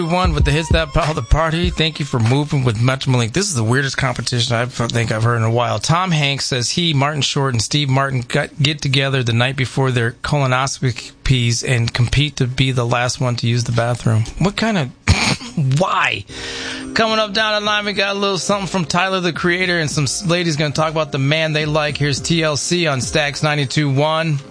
One with the hits that power the party. Thank you for moving with Metro Link. This is the weirdest competition I think I've heard in a while. Tom Hanks says he, Martin Short, and Steve Martin get together the night before their colonoscopies and compete to be the last one to use the bathroom. What kind of... Why? Coming up down the line, we got a little something from Tyler, the Creator, and some ladies going to talk about the man they like. Here's TLC on Stax 92.1.